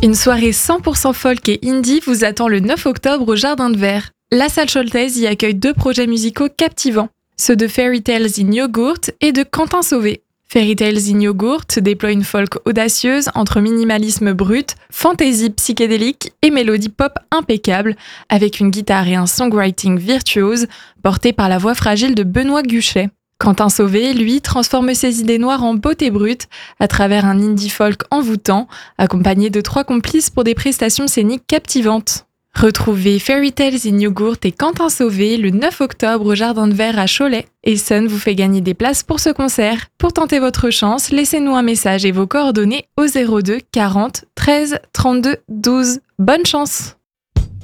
Une soirée 100% folk et indie vous attend le 9 octobre au Jardin de Verre. La salle Choltaise y accueille 2 projets musicaux captivants, ceux de Fairy Tales in Yogurt et de Quentin Sauvé. Fairy Tales in Yogurt déploie une folk audacieuse entre minimalisme brut, fantaisie psychédélique et mélodie pop impeccable, avec une guitare et un songwriting virtuose portés par la voix fragile de Benoît Guchet. Quentin Sauvé, lui, transforme ses idées noires en beauté brute à travers un indie folk envoûtant, accompagné de 3 complices pour des prestations scéniques captivantes. Retrouvez Fairy Tales in Yogurt et Quentin Sauvé le 9 octobre au Jardin de Verre à Cholet. Et Sun vous fait gagner des places pour ce concert. Pour tenter votre chance, laissez-nous un message et vos coordonnées au 02 40 13 32 12. Bonne chance!